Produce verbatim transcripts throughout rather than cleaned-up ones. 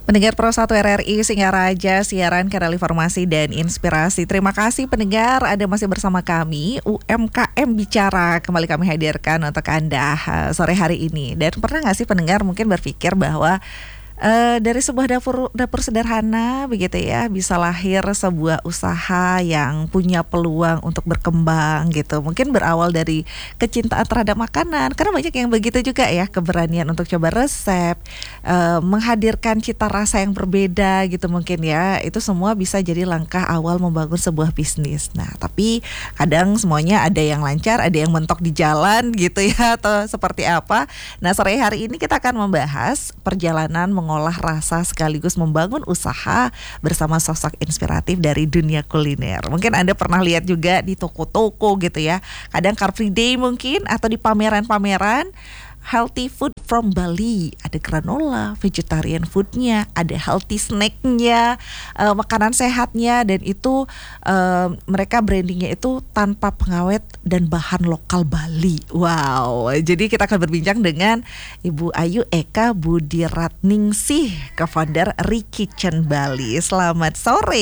Pendengar Pro satu R R I Singaraja, siaran kanal informasi dan inspirasi. Terima kasih pendengar, Anda masih bersama kami U M K M Bicara. Kembali kami hadirkan untuk Anda uh, sore hari ini. Dan pernah gak sih pendengar mungkin berpikir bahwa Uh, dari sebuah dapur dapur sederhana begitu ya bisa lahir sebuah usaha yang punya peluang untuk berkembang gitu. Mungkin berawal dari kecintaan terhadap makanan, karena banyak yang begitu juga ya, keberanian untuk coba resep, uh, menghadirkan cita rasa yang berbeda gitu mungkin ya. Itu semua bisa jadi langkah awal membangun sebuah bisnis. Nah, tapi kadang semuanya ada yang lancar, ada yang mentok di jalan gitu ya, atau seperti apa. Nah, sore hari ini kita akan membahas perjalanan mengolah olah rasa sekaligus membangun usaha bersama sosok inspiratif dari dunia kuliner. Mungkin Anda pernah lihat juga di toko-toko gitu ya, kadang Car Free Day mungkin, atau di pameran-pameran healthy food from Bali. Ada granola, vegetarian foodnya, ada healthy snacknya, uh, makanan sehatnya, dan itu uh, mereka brandingnya itu tanpa pengawet dan bahan lokal Bali. Wow, jadi kita akan berbincang dengan Ibu Ayu Eka Budiratningsih, co-founder Ri Kitchen Bali. Selamat sore.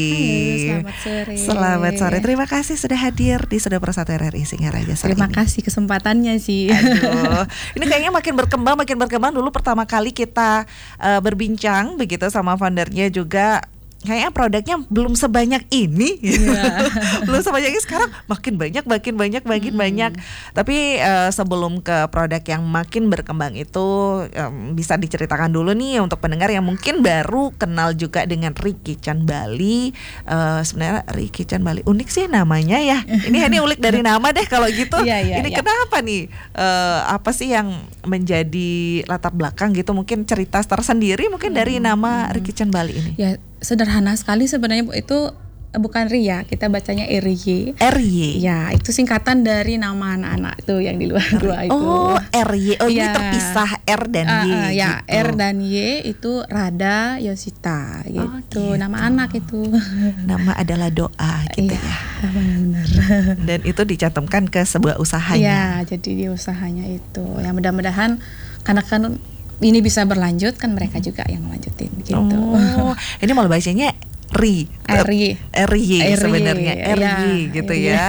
Halo, selamat sore. Selamat sore. Terima kasih sudah hadir di Studio Pro satu R R I Singaraja sore Terima ini. kasih kesempatannya sih. Aduh, ini kayaknya makin berkembang, makin berkembang. Dulu pertama kali kita uh, berbincang begitu sama foundernya juga, kayaknya produknya belum sebanyak ini, yeah. belum sebanyak ini. Sekarang makin banyak, makin banyak, makin hmm. banyak. Tapi uh, sebelum ke produk yang makin berkembang itu, um, bisa diceritakan dulu nih untuk pendengar yang mungkin baru kenal juga dengan Ri Kitchen Bali. Uh, sebenarnya Ri Kitchen Bali unik sih namanya ya. Ini ini ulik dari nama deh kalau gitu. Yeah, yeah, ini yeah. Kenapa nih? Uh, apa sih yang menjadi latar belakang gitu? Mungkin cerita tersendiri mungkin dari nama Ri Kitchen Bali ini. Ya. Sederhana sekali sebenarnya Bu, itu bukan Ria, kita bacanya R Y. R Y. Ya, itu singkatan dari nama anak-anak itu yang di luar gua itu. Oh, R Y. Oh, ya. Ini terpisah R dan Y. Uh, uh, ya, gitu. R dan Y itu Rada Yosita gitu. Oh, gitu. Nama anak itu. Nama adalah doa gitu ya. Ya. Benar. Dan itu dicantumkan ke sebuah usahanya. Ya, jadi di usahanya itu. Ya mudah-mudahan karena kan ini bisa berlanjut, kan mereka juga yang melanjutin gitu. Oh, ini malah bacanya Ri, R Y, R Y sebenarnya R Y ya, gitu R Y. Ya.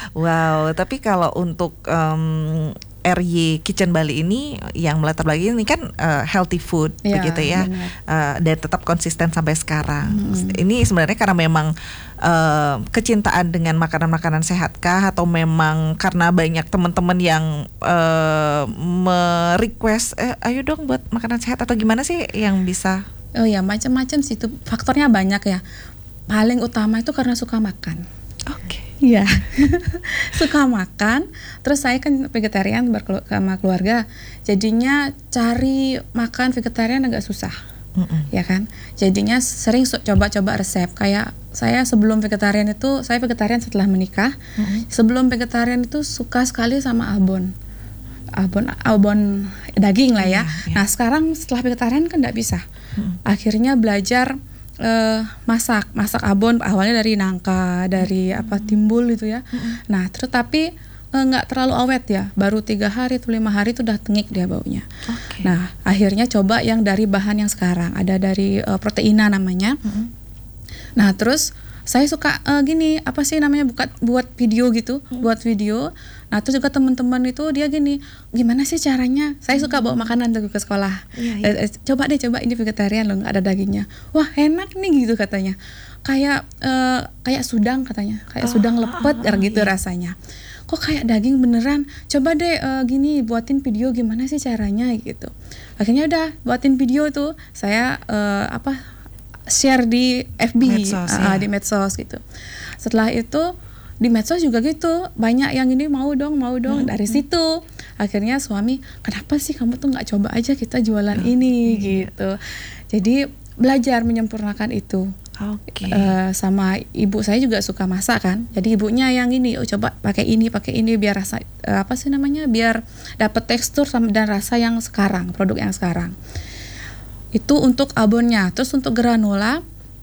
Wow, tapi kalau untuk um, R Y Kitchen Bali ini yang melatar belakang ini kan uh, healthy food ya, begitu ya, uh, dan tetap konsisten sampai sekarang. Hmm. Ini sebenarnya karena memang Uh, kecintaan dengan makanan-makanan sehat kah, atau memang karena banyak teman-teman yang uh, me-request eh, ayo dong buat makanan sehat, atau gimana sih yang bisa? Oh ya, macam-macam sih, itu faktornya banyak ya. Paling utama itu karena suka makan. Oke. Okay. Iya. Suka makan. Terus saya kan vegetarian sama keluarga, jadinya cari makan vegetarian agak susah. Mm-mm. Ya kan, jadinya sering so- coba-coba resep. Kayak saya sebelum vegetarian itu, saya vegetarian setelah menikah. Mm-hmm. Sebelum vegetarian itu suka sekali sama abon, abon, abon daging lah ya. Yeah, yeah. Nah sekarang setelah vegetarian kan nggak bisa. Mm-hmm. Akhirnya belajar uh, masak, masak abon awalnya dari nangka, dari mm-hmm. apa timbul gitu ya. Mm-hmm. Nah terus tapi nggak terlalu awet ya, baru tiga hari atau lima hari itu udah tengik dia baunya. Okay. Nah akhirnya coba yang dari bahan yang sekarang ada dari uh, proteina namanya. Mm-hmm. Nah terus saya suka uh, gini apa sih namanya buat buat video gitu, mm-hmm. buat video. Nah terus juga teman-teman itu dia gini, gimana sih caranya? Saya suka bawa makanan tuh ke sekolah. Yeah, yeah. Eh, coba deh coba ini vegetarian loh, nggak ada dagingnya. Wah enak nih gitu katanya. Kayak uh, kayak sudang katanya, kayak oh, sudang lepet oh, gitu yeah. rasanya. Kok kayak daging beneran, coba deh uh, gini buatin video gimana sih caranya gitu. Akhirnya udah buatin video tuh saya uh, apa share di F B, medsos, uh, ya. Di medsos gitu. Setelah itu di medsos juga gitu, banyak yang ini mau dong mau dong. Hmm. Dari situ akhirnya suami, kenapa sih kamu tuh nggak coba aja kita jualan hmm. ini gitu. Jadi belajar menyempurnakan itu. Okay. Uh, sama ibu saya juga suka masak kan, jadi ibunya yang ini, oh coba pakai ini pakai ini biar rasa uh, apa sih namanya, biar dapat tekstur dan rasa yang sekarang, produk yang sekarang. Itu untuk abonnya. Terus untuk granola,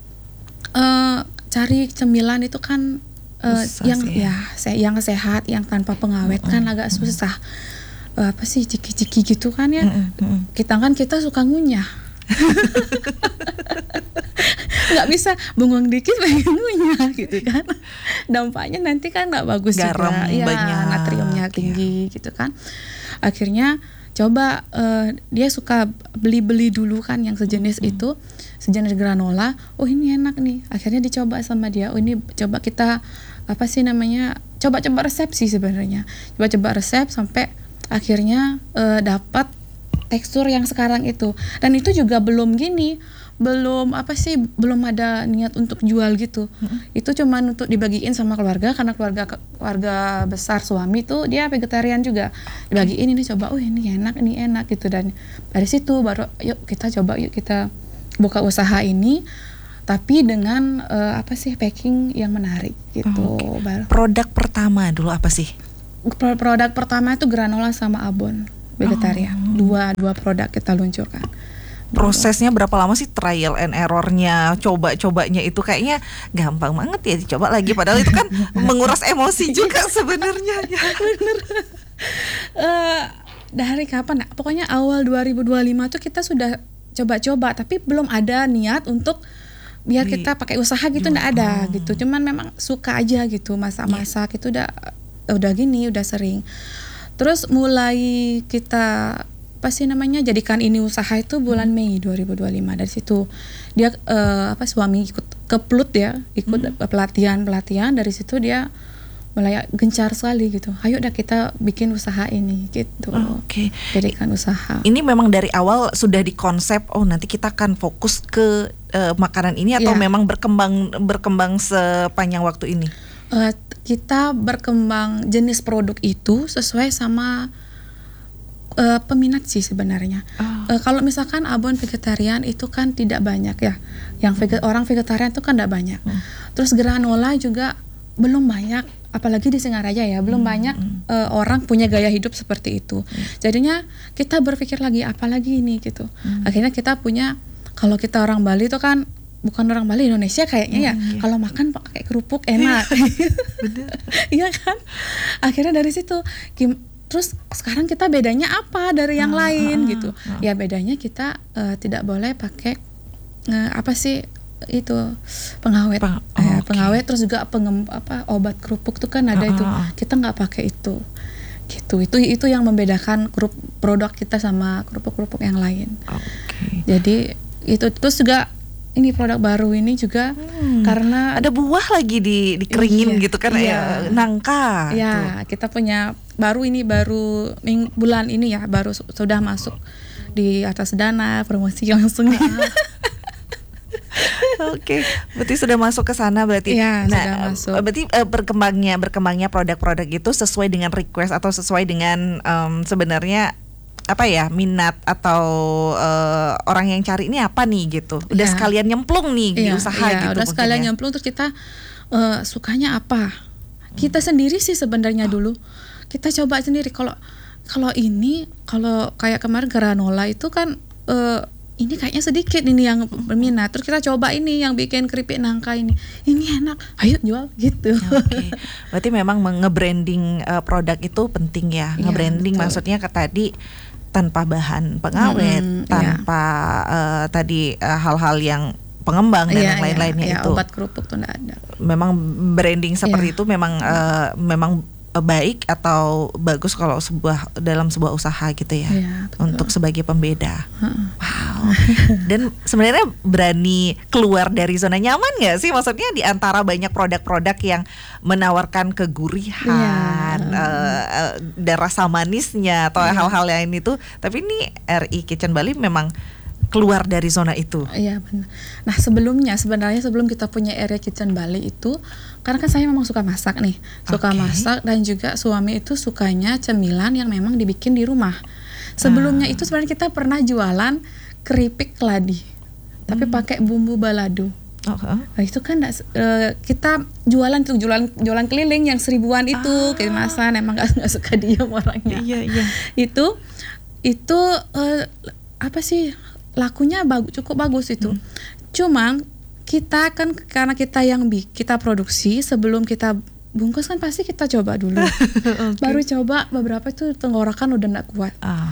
uh, cari cemilan itu kan uh, yang sih. ya se- yang sehat, yang tanpa pengawet mm-hmm. kan agak susah. Uh, apa sih ciki-ciki gitu kan ya? Mm-hmm. Kita kan kita suka ngunyah. Nggak bisa bengong dikit pengen ngunyah gitu kan. Dampaknya nanti kan nggak bagus Garam juga. Ya, banyak, natriumnya tinggi gitu kan. Akhirnya coba uh, dia suka beli-beli dulu kan yang sejenis hmm. itu, sejenis granola. Oh ini enak nih. Akhirnya dicoba sama dia. Oh ini coba kita apa sih namanya? Coba-coba resep sih sebenarnya. Coba-coba resep sampai akhirnya uh, dapat tekstur yang sekarang itu. Dan itu juga belum gini, belum apa sih, belum ada niat untuk jual gitu. Mm-hmm. Itu cuman untuk dibagiin sama keluarga, karena keluarga keluarga besar suami tuh dia vegetarian juga. Dibagiin ini coba, oh ini enak, ini enak gitu. Dan dari situ baru yuk kita coba, yuk kita buka usaha ini, tapi dengan uh, apa sih, packing yang menarik gitu. Oh, okay. Baru. Produk pertama dulu apa sih? Produk pertama itu granola sama abon vegetarian. Oh. Dua dua produk kita luncurkan. Prosesnya berapa lama sih, trial and errornya, coba-cobanya itu kayaknya gampang banget ya dicoba lagi, padahal itu kan menguras emosi juga sebenarnya. Ya. Bener. uh, dari kapan? Pokoknya awal dua ribu dua puluh lima tuh kita sudah coba-coba, tapi belum ada niat untuk biar kita pakai usaha gitu, nggak ada oh. gitu. Cuman memang suka aja gitu, masak-masak yeah. itu udah udah gini, udah sering. Terus mulai kita apa sih namanya jadikan ini usaha itu bulan hmm. Mei dua ribu dua puluh lima. Dari situ dia uh, apa suami ikut ke Plut ya, ikut hmm. pelatihan-pelatihan. Dari situ dia mulai gencar sekali gitu. Ayo dah kita bikin usaha ini gitu. Oke. Okay. Jadikan usaha. Ini memang dari awal sudah dikonsep, oh nanti kita akan fokus ke uh, makanan ini, atau yeah. memang berkembang berkembang sepanjang waktu ini? Uh, kita berkembang jenis produk itu sesuai sama Uh, peminat sih sebenarnya. Oh. Uh, kalau misalkan abon vegetarian itu kan tidak banyak ya, yang vege- hmm. orang vegetarian itu kan tidak banyak. Hmm. Terus granola juga belum banyak, apalagi di Singaraja ya, belum hmm. banyak uh, orang punya gaya hidup seperti itu. Hmm. Jadinya kita berpikir lagi apa lagi ini gitu. Hmm. Akhirnya kita punya, kalau kita orang Bali itu kan, bukan orang Bali, Indonesia kayaknya hmm, ya, iya. kalau makan pakai kerupuk enak. Iya kan? Akhirnya dari situ Kim, terus sekarang kita bedanya apa dari yang ah, lain ah, gitu? Ah. Ya bedanya kita uh, tidak boleh pakai uh, apa sih itu pengawet, Peng- oh, eh, okay. pengawet, terus juga pengem, apa obat kerupuk tuh kan ada ah, itu, kita nggak pakai itu, gitu. Itu itu yang membedakan kerup, produk kita sama kerupuk-kerupuk yang lain. Okay. Jadi itu terus juga. Ini produk baru ini juga hmm. karena ada buah lagi di dikeringin iya, gitu kan iya. ya, nangka. Ya, tuh. Kita punya baru ini baru ming, bulan ini ya baru su- sudah masuk di atas dana promosi langsung. Oke, okay. berarti sudah masuk ke sana berarti. Ya, nah, sudah masuk. Berarti uh, berkembangnya berkembangnya produk-produk itu sesuai dengan request atau sesuai dengan um, sebenarnya apa ya, minat atau uh, orang yang cari ini apa nih gitu. Udah ya. sekalian nyemplung nih ya, di usaha ya, gitu. Udah sekalian ya. nyemplung, terus kita uh, sukanya apa? Kita hmm. sendiri sih sebenarnya oh. dulu. Kita coba sendiri. Kalau kalau ini kalau kayak kemarin granola itu kan uh, ini kayaknya sedikit ini yang berminat. Terus kita coba ini yang bikin keripik nangka ini. Ini enak. Ayo jual gitu. Oke. Okay. Berarti memang nge-branding uh, produk itu penting ya. ya nge-branding betul. Maksudnya ke tadi tanpa bahan pengawet, hmm, tanpa iya. uh, tadi uh, hal-hal yang pengembang dan iya, yang lain-lainnya iya, itu. Obat kerupuk tuh enggak ada. Memang branding seperti iya. itu memang uh, memang baik atau bagus kalau sebuah dalam sebuah usaha gitu ya, iya, untuk sebagai pembeda. Uh-uh. Wow. Dan sebenarnya berani keluar dari zona nyaman nggak sih? Maksudnya di antara banyak produk-produk yang menawarkan kegurihan, yeah. uh, uh, dan rasa manisnya atau yeah. hal-hal lain itu, tapi ini R I Kitchen Bali memang keluar dari zona itu. Iya benar. Nah sebelumnya sebenarnya sebelum kita punya area Kitchen Bali itu, karena kan saya memang suka masak nih, suka okay. masak, dan juga suami itu sukanya cemilan yang memang dibikin di rumah. Sebelumnya ah. itu sebenarnya kita pernah jualan keripik keladi, hmm. tapi pakai bumbu balado. Uh-huh. Nah, itu kan uh, kita jualan tuh jualan jualan keliling yang seribuan itu, ah. kemasan emang nggak nggak suka diam orangnya. Iya iya. Itu itu uh, apa sih? Lakunya bagus, cukup bagus itu. Hmm. Cuman kita kan karena kita yang bi- kita produksi, sebelum kita bungkus kan pasti kita coba dulu. Okay. Baru coba beberapa itu tenggorokan udah nggak kuat. Ah.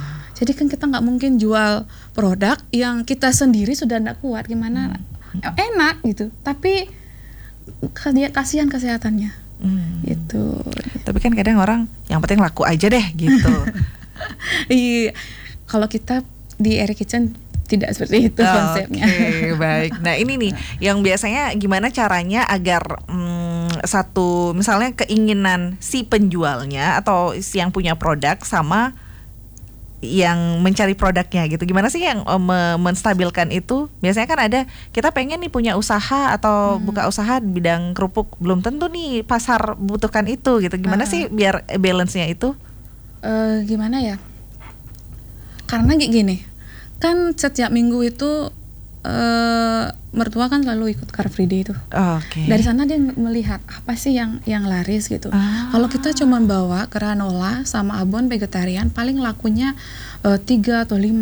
Jadi kan kita nggak mungkin jual produk yang kita sendiri sudah nggak kuat, gimana? Hmm. Enak gitu, tapi kasihan kesehatannya. Hmm. Gitu. Tapi kan kadang orang yang penting laku aja deh gitu. Iya, kalau kita di Airy Kitchen tidak seperti itu konsepnya. Oke, okay, baik. Nah ini nih, yang biasanya gimana caranya agar hmm, satu, misalnya keinginan si penjualnya atau si yang punya produk sama yang mencari produknya gitu. Gimana sih yang um, menstabilkan itu? Biasanya kan ada, kita pengen nih punya usaha atau hmm. buka usaha di bidang kerupuk, belum tentu nih pasar butuhkan itu gitu. Gimana uh. sih biar balance-nya itu? Uh, gimana ya? Karena gini, kan setiap minggu itu uh, mertua kan selalu ikut Car Free Day itu. Oh, okay. Dari sana dia melihat apa sih yang yang laris gitu. Ah. Kalau kita cuma bawa granola sama abon vegetarian, paling lakunya uh, tiga atau lima.